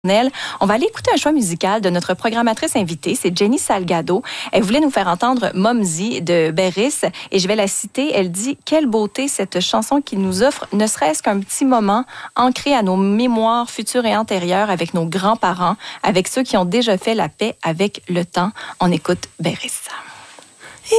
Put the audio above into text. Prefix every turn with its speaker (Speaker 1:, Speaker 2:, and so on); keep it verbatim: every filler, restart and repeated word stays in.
Speaker 1: On va aller écouter un choix musical de notre programmatrice invitée, c'est Jenny Salgado. Elle voulait nous faire entendre Mumsy de Berris et je vais la citer. Elle dit « Quelle beauté cette chanson qui nous offre, ne serait-ce qu'un petit moment ancré à nos mémoires futures et antérieures avec nos grands-parents, avec ceux qui ont déjà fait la paix avec le temps. » On écoute Berris.